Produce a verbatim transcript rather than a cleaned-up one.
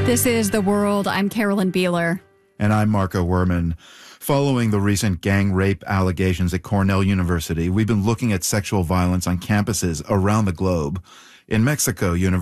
This is The World. I'm Carolyn Beeler. And I'm Marco Werman. Following the recent gang rape allegations at Cornell University, we've been looking at sexual violence on campuses around the globe. In Mexico, University